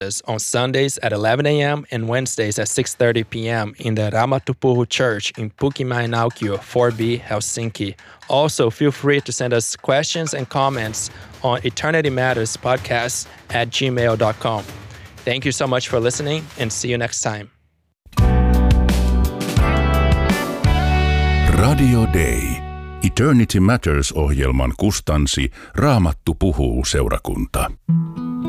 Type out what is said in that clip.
on Sundays at 11 a.m. and Wednesdays at 6:30 p.m. in the Raamattu Puhu Church in Pukimäenaukio 4B, Helsinki. Also, feel free to send us questions and comments on Eternity Matters podcast at gmail.com. Thank you so much for listening and see you next time. Radio Day. Eternity Matters -ohjelman kustansi Raamattu puhuu -seurakunta.